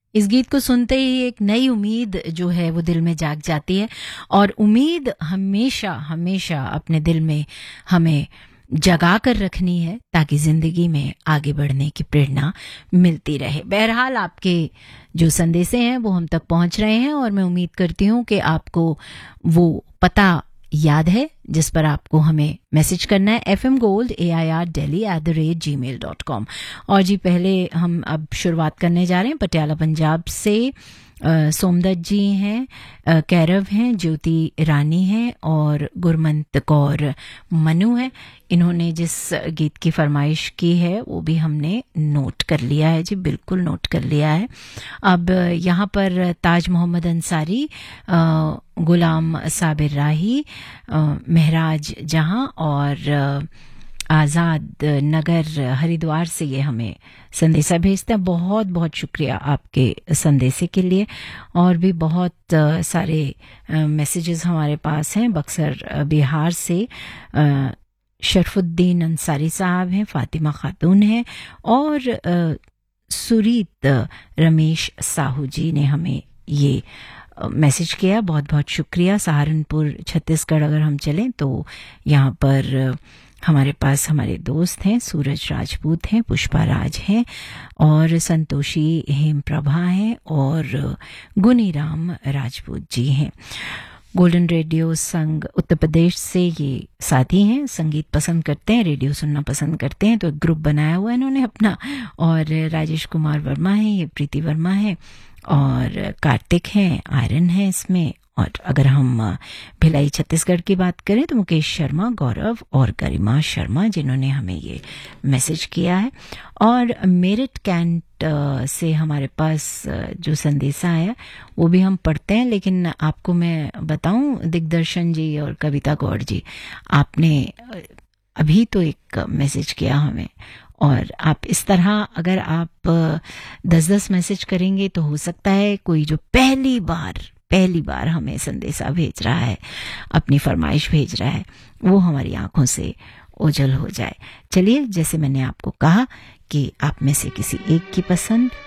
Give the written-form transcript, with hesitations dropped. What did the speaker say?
इस गीत को सुनते ही एक नई उम्मीद जो है वो दिल में जाग जाती है और उम्मीद हमेशा हमेशा अपने दिल में हमें जगा कर रखनी है ताकि जिंदगी में आगे बढ़ने की प्रेरणा मिलती रहे। बहरहाल आपके जो संदेशे हैं वो हम तक पहुंच रहे हैं और मैं उम्मीद करती हूं कि आपको वो पता याद है जिस पर आपको हमें मैसेज करना है fmgold@delhi@gmail.com। और जी पहले हम अब शुरुआत करने जा रहे हैं पटियाला पंजाब से। सोमदत्त जी हैं, कैरव हैं, ज्योति रानी हैं और गुरमंत कौर मनु है। इन्होंने जिस गीत की फरमाइश की है वो भी हमने नोट कर लिया है जी, बिल्कुल नोट कर लिया है। अब यहाँ पर ताज मोहम्मद अंसारी, गुलाम साबिर राही, महराज जहां और आज़ाद नगर हरिद्वार से ये हमें संदेशा भेजते हैं। बहुत बहुत शुक्रिया आपके संदेशे के लिए। और भी बहुत सारे मैसेजेस हमारे पास हैं। बक्सर बिहार से शरफुद्दीन अंसारी साहब हैं, फातिमा खातून हैं और सुरीत रमेश साहू जी ने हमें ये मैसेज किया। बहुत बहुत शुक्रिया। सहारनपुर छत्तीसगढ़ अगर हम चलें तो यहाँ पर हमारे पास हमारे दोस्त हैं, सूरज राजपूत हैं, पुष्पा राज हैं और संतोषी हेम प्रभा हैं और गुनीराम राजपूत जी हैं। गोल्डन रेडियो संघ उत्तर प्रदेश से ये साथी हैं, संगीत पसंद करते हैं, रेडियो सुनना पसंद करते हैं, तो एक ग्रुप बनाया हुआ है इन्होंने अपना। और राजेश कुमार वर्मा है, ये प्रीति वर्मा है और कार्तिक हैं, आयरन है इसमें। और अगर हम भिलाई छत्तीसगढ़ की बात करें तो मुकेश शर्मा, गौरव और गरिमा शर्मा जिन्होंने हमें ये मैसेज किया है। और मेरिट कैंट से हमारे पास जो संदेशा आया वो भी हम पढ़ते हैं, लेकिन आपको मैं बताऊं दिग्दर्शन जी और कविता गौड़ जी, आपने अभी तो एक मैसेज किया हमें और आप इस तरह अगर आप 10-10 मैसेज करेंगे तो हो सकता है कोई जो पहली बार हमें संदेशा भेज रहा है, अपनी फरमाइश भेज रहा है, वो हमारी आंखों से ओझल हो जाए। चलिए, जैसे मैंने आपको कहा कि आप में से किसी एक की पसंद